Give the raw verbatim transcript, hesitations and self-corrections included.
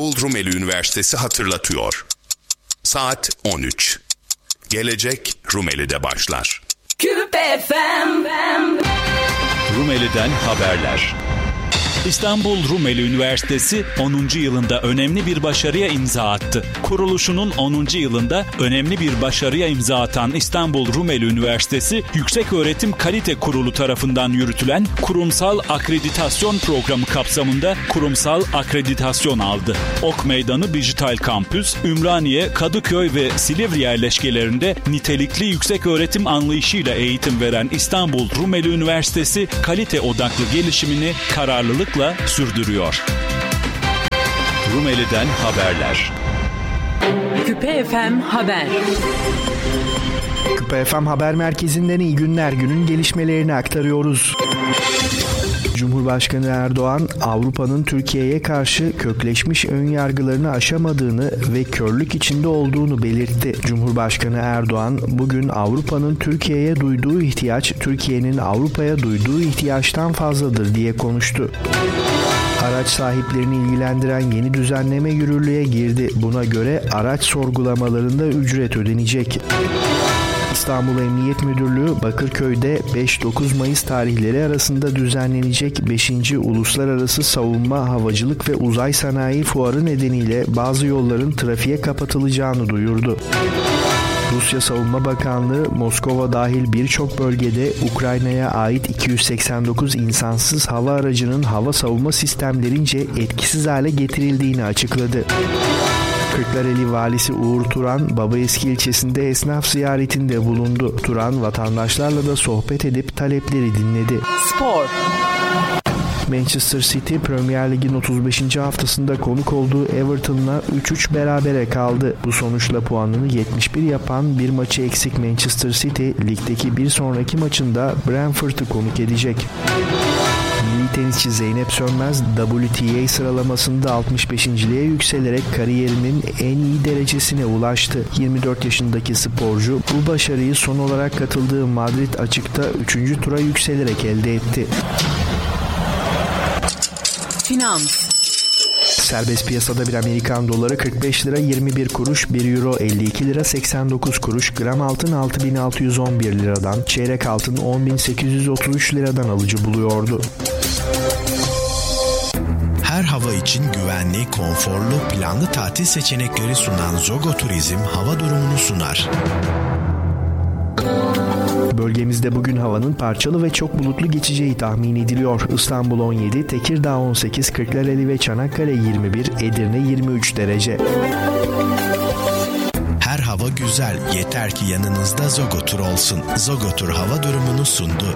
İstanbul Rumeli Üniversitesi hatırlatıyor. Saat on üç. Gelecek Rumeli'de başlar. Küpe F M. Rumeli'den haberler. İstanbul Rumeli Üniversitesi onuncu yılında önemli bir başarıya imza attı. Kuruluşunun onuncu yılında önemli bir başarıya imza atan İstanbul Rumeli Üniversitesi, Yükseköğretim Kalite Kurulu tarafından yürütülen kurumsal akreditasyon programı kapsamında kurumsal akreditasyon aldı. Ok Meydanı Dijital Kampüs, Ümraniye, Kadıköy ve Silivri yerleşkelerinde nitelikli yükseköğretim anlayışıyla eğitim veren İstanbul Rumeli Üniversitesi, kalite odaklı gelişimini kararlılık sürdürüyor. Rumeli'den haberler. Küpe F M Haber. Küpe F M Haber Merkezi'nden iyi günler, günün gelişmelerini aktarıyoruz. Cumhurbaşkanı Erdoğan, Avrupa'nın Türkiye'ye karşı kökleşmiş önyargılarını aşamadığını ve körlük içinde olduğunu belirtti. Cumhurbaşkanı Erdoğan, bugün Avrupa'nın Türkiye'ye duyduğu ihtiyaç, Türkiye'nin Avrupa'ya duyduğu ihtiyaçtan fazladır diye konuştu. Araç sahiplerini ilgilendiren yeni düzenleme yürürlüğe girdi. Buna göre araç sorgulamalarında ücret ödenecek. İstanbul Emniyet Müdürlüğü, Bakırköy'de beş dokuz Mayıs tarihleri arasında düzenlenecek beşinci Uluslararası Savunma, Havacılık ve Uzay Sanayi Fuarı nedeniyle bazı yolların trafiğe kapatılacağını duyurdu. Rusya Savunma Bakanlığı, Moskova dahil birçok bölgede Ukrayna'ya ait iki yüz seksen dokuz insansız hava aracının hava savunma sistemlerince etkisiz hale getirildiğini açıkladı. Kırklareli Valisi Uğur Turan, Babaeski ilçesinde esnaf ziyaretinde bulundu. Turan, vatandaşlarla da sohbet edip talepleri dinledi. Spor. Manchester City, Premier Lig'in otuz beşinci haftasında konuk olduğu Everton'la üç üç berabere kaldı. Bu sonuçla puanını yetmiş bir yapan, bir maçı eksik Manchester City, ligdeki bir sonraki maçında Brentford'u konuk edecek. Milli tenisçi Zeynep Sönmez, W T A sıralamasında altmış beşinciliğe yükselerek kariyerinin en iyi derecesine ulaştı. yirmi dört yaşındaki sporcu bu başarıyı son olarak katıldığı Madrid Açık'ta üçüncü tura yükselerek elde etti. Finans. Serbest piyasada bir Amerikan doları kırk beş lira yirmi bir kuruş, bir euro elli iki lira seksen dokuz kuruş, gram altın altı bin altı yüz on bir liradan, çeyrek altın on bin sekiz yüz otuz üç liradan alıcı buluyordu. Her hava için güvenli, konforlu, planlı tatil seçenekleri sunan Zogo Turizm hava durumunu sunar. Bölgemizde bugün havanın parçalı ve çok bulutlu geçeceği tahmin ediliyor. İstanbul on yedi, Tekirdağ on sekiz, Kırklareli ve Çanakkale yirmi bir, Edirne yirmi üç derece. Her hava güzel, yeter ki yanınızda Zogo Tur olsun. Zogo Tur hava durumunu sundu.